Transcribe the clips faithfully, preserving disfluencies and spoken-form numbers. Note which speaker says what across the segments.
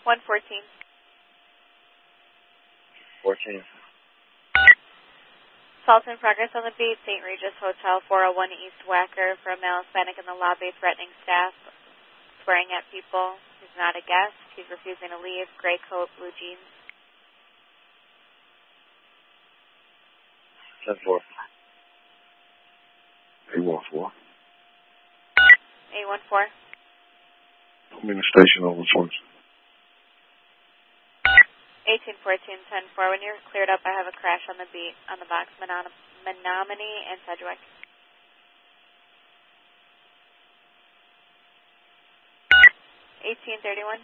Speaker 1: one fourteen.
Speaker 2: fourteen.
Speaker 1: Assault in progress on the beat, Saint Regis Hotel, four oh one East Wacker, for a male Hispanic in the lobby, threatening staff, swearing at people. He's not a guest. He's refusing to leave. Gray coat, blue jeans.
Speaker 2: ten four. eight one four.
Speaker 1: eight one four.
Speaker 2: I'm in the station over twenty.
Speaker 1: eighteen fourteen ten four. When you're cleared up, I have a crash on the beat on the box, Menom Menominee and Sedgwick. eighteen thirty-one.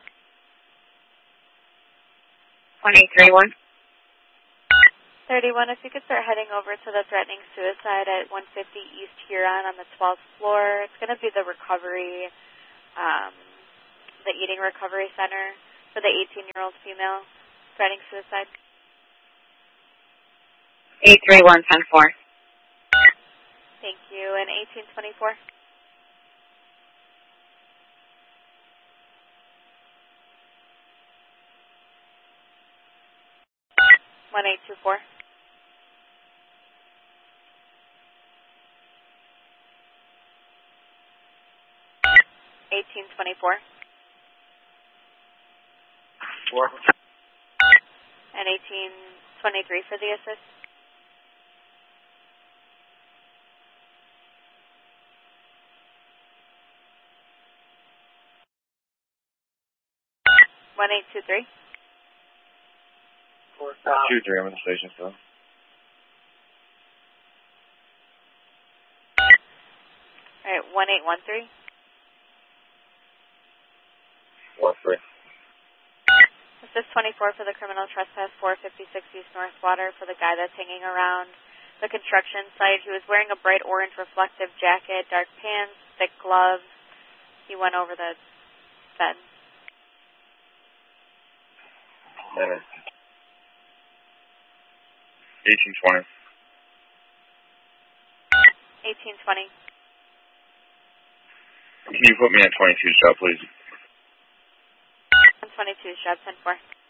Speaker 3: one eight three one.
Speaker 1: thirty-one, if you could start heading over to the threatening suicide at one fifty East Huron on the twelfth floor. It's going to be the recovery, um, the eating recovery center for the eighteen-year-old female threatening suicide.
Speaker 3: eight three one ten four.
Speaker 1: Thank you. And eighteen twenty-four. one eight two four. eighteen twenty-four.
Speaker 2: Four.
Speaker 1: And eighteen twenty-three for the assist. one eight two three.
Speaker 2: two three, I'm in the station still.
Speaker 1: All right, one eight one three.
Speaker 2: one three.
Speaker 1: Assist twenty-four for the criminal trespass, four fifty-six East North Water, for the guy that's hanging around the construction site. He was wearing a bright orange reflective jacket, dark pants, thick gloves. He went over the fence.
Speaker 2: Minute. eighteen twenty.
Speaker 1: eighteen twenty.
Speaker 2: Can you put me on twenty-two, shot, please?
Speaker 1: one twenty-two, shot ten four.